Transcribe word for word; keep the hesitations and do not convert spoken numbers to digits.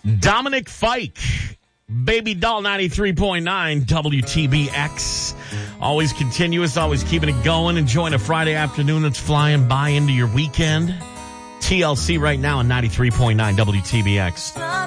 Dominic Fike, Baby Doll ninety-three point nine W T B X. Always continuous, always keeping it going. Enjoying a Friday afternoon that's flying by into your weekend. T L C right now on ninety-three point nine W T B X.